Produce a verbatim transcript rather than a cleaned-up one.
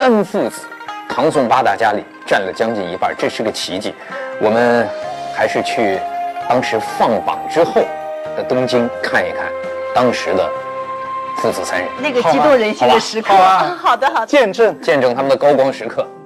三父子，唐宋八大家里占了将近一半，这是个奇迹。我们还是去当时放榜之后的东京看一看当时的父子三人， 那个激动人心的时刻。 好啊， 好的好的， 见证见证他们的高光时刻。